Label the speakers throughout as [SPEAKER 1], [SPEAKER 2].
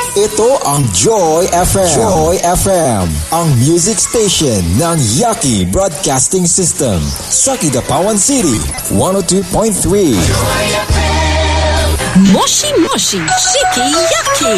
[SPEAKER 1] Ito ang Joy FM. Joy FM, ang music station ng Yaki Broadcasting System sa Kidapawan City, 102.3. Joy FM.
[SPEAKER 2] Moshi Moshi, Shiki Yaki.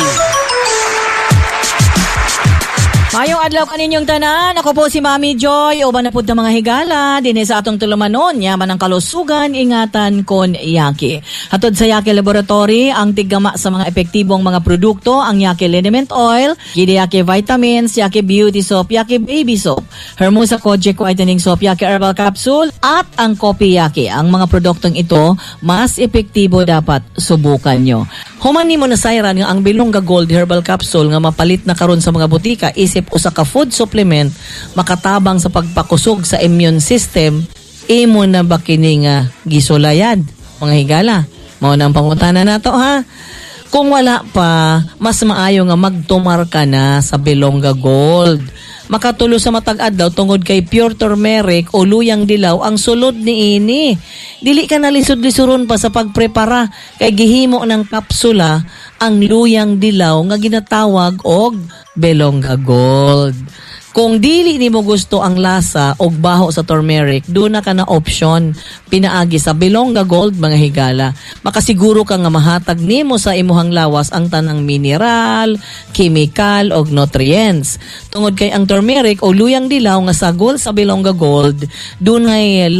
[SPEAKER 2] Mayong adlaw kaninyong tanan, ako po si Mami Joy, uban na po ng mga higala, din sa atong tulumanon, yaman ang kalusugan, ingatan kon Yaki. Hatod sa Yaki Laboratory, ang tiggama sa mga epektibong mga produkto, ang Yaki Liniment Oil, Yaki Vitamins, Yaki Beauty Soap, Yaki Baby Soap, Hermosa Kojic Whitening Soap, Yaki Herbal Capsule, at ang Kopi Yaki. Ang mga produktong ito, mas epektibo dapat subukan nyo. Humani mo na sayran nga ang Bilongga Gold Herbal Capsule nga mapalit na karon sa mga butika, isip usa ka food supplement makatabang sa pagpakusog sa immune system, imo na ba kini nga gisulayad mga higala? Mao na ang pangutana nato ha. Kung wala pa, mas maayo nga magtumar ka na sa Bilongga Gold. Makatulo sa matag adlaw tungod kay pure turmeric o luyang dilaw ang sulod ni ini. Dili ka na lisod-lisuron pa sa pagprepara kay gihimo ng kapsula ang luyang dilaw nga ginatawag og Bilongga Gold. Kung dili nimo gusto ang lasa og baho sa turmeric, doon na ka na option pinaagi sa Bilongga Gold mga higala. Makasiguro ka nga mahatag nimo sa imuhang lawas ang tanang mineral, chemical og nutrients. Tungod kay ang turmeric o luyang dilaw nga sagol sa Bilongga Gold, doon ay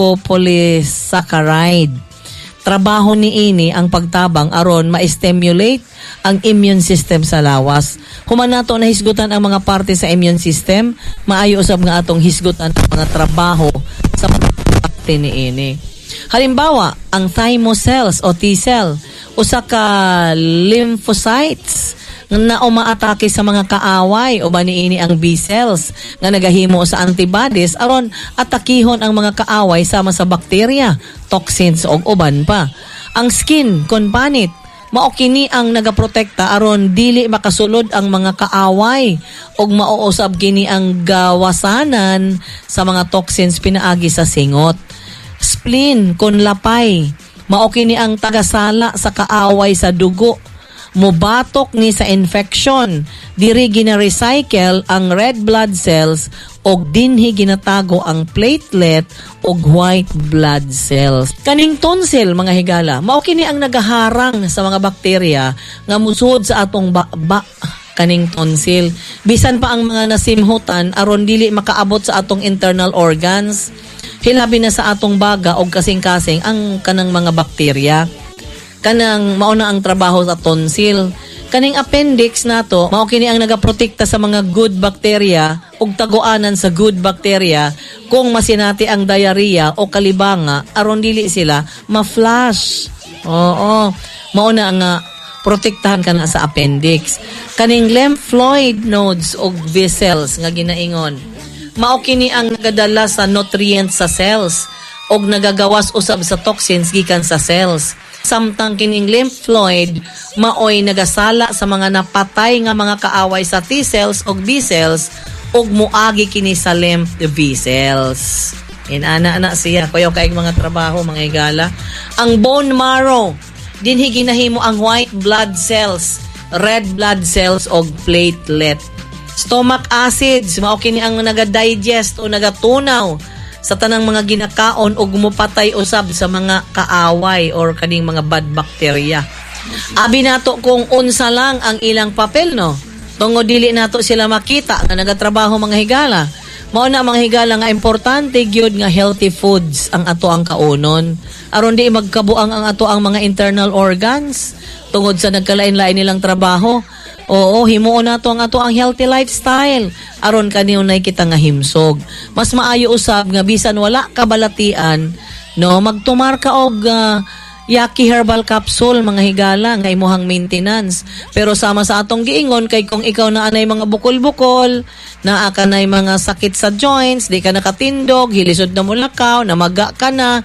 [SPEAKER 2] lipopolysaccharide. Trabaho ni ini ang pagtabang aron ma-stimulate ang immune system sa lawas. Human nato na hisgutan ang mga parte sa immune system, maayo usab nga atong hisgutan ang mga trabaho sa mga parte ni ini. Halimbawa, ang thymus cells o T-cell, usa ka lymphocytes na umaatake sa mga kaaway o ba niini ang B-cells nga nagahimo sa antibodies aron atakihon ang mga kaaway sama sa bakterya, toxins o uban pa. Ang skin kon panit, mao kini ang nagaprotekta aron dili makasulod ang mga kaaway ug mauusab kini ang gawasanan sa mga toxins pinaagi sa singot. Spleen kon lapay, mao kini ang tagasala sa kaaway sa dugo. Mubatok ni sa infection, diri gina-recycle ang red blood cells og dinhi ginatago ang platelet og white blood cells. Kaning tonsil mga higala, mao kini ang nagaharang sa mga bakterya nga musud sa atong kaning tonsil. Bisan pa ang mga nasimhutan aron dili makaabot sa atong internal organs, hilabi na sa atong baga og kasing-kasing ang kanang mga bakterya. Kanang mauna ang trabaho sa tonsil. Kaning appendix nato, mao kini ang nagaprotekta sa mga good bacteria ug taguanan sa good bacteria kung masinati ang diarrhea o kalibanga aron dili sila ma-flush. Oo, mauna ang protektahan kana sa appendix. Kaning lymphoid nodes ug vessels nga ginaingon, mao kini ang nagadala sa nutrients sa cells ug nagagawas usab sa toxins gikan sa cells. Samtang kining lymphoid maoy nagasala sa mga napatay nga mga kaaway sa T-cells o B-cells ug muagi kini sa lymph vessels. Inana siya kuyaw kaayong mga trabaho mga higala. Ang bone marrow dinhi ginahimo ang white blood cells, red blood cells og platelet. Stomach acids mao kini ang naga-digest o nagatunaw sa tanang mga ginakaon o gumupatay usab sa mga kaaway or kaning mga bad bacteria. Abi nato kung unsa lang ang ilang papel no. Tungod dili nato sila makita nga nagatrabaho mga higala. Mao na mga higala nga importante gyud nga healthy foods ang ato ang kaunon aron di magkabuang ang ato ang mga internal organs tungod sa nagkalain-lain nilang trabaho. Oo, himuon nato ang ato ang healthy lifestyle aron kanunay kita nga himsog. Mas maayo usab nga bisan wala ka balatian, no, magtumar ka og Yaki Herbal Capsule mga higala nga imuhang maintenance. Pero sama sa atong giingon kay kung ikaw na anay mga bukol-bukol, naa ka nay mga sakit sa joints, di ka nakatindog, hilisod na mulakaw, namaga ka na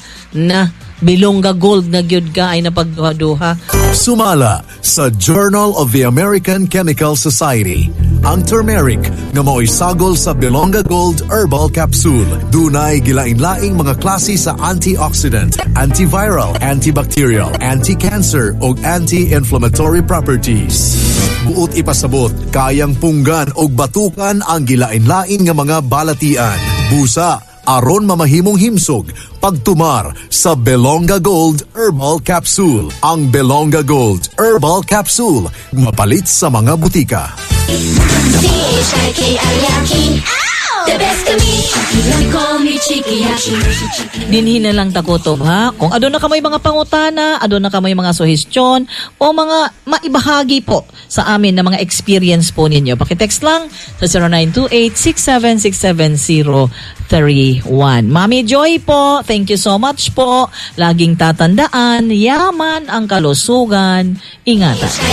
[SPEAKER 2] Bilongga Gold na gyud ka ay napagduha-duha.
[SPEAKER 3] Sumala sa Journal of the American Chemical Society ang turmeric nga mao'y sagol sa Belonga Gold Herbal Capsule. Dunay gilain-laing mga klase sa antioxidant, antiviral, antibacterial, anti-cancer ug anti-inflammatory properties. Buot ipasabot, kayang punggan og batukan ang gilain-lain nga mga balatian. Busa aron mamahimong himsog pagtumar sa Belonga Gold Herbal Capsule. Ang Belonga Gold Herbal Capsule mapalit sa mga butika.
[SPEAKER 4] The best of me, you call me Chiki Yaki.
[SPEAKER 2] Dinhin na lang takutob ha. Kung adun na kamay mga pangutana, adun na kamay mga suhestyon o mga maibahagi po sa amin na mga experience po ninyo. Pakitext lang sa 0928-6767031. Mami Joy po, thank you so much po. Laging tatandaan, yaman ang kalusugan. Ingatan.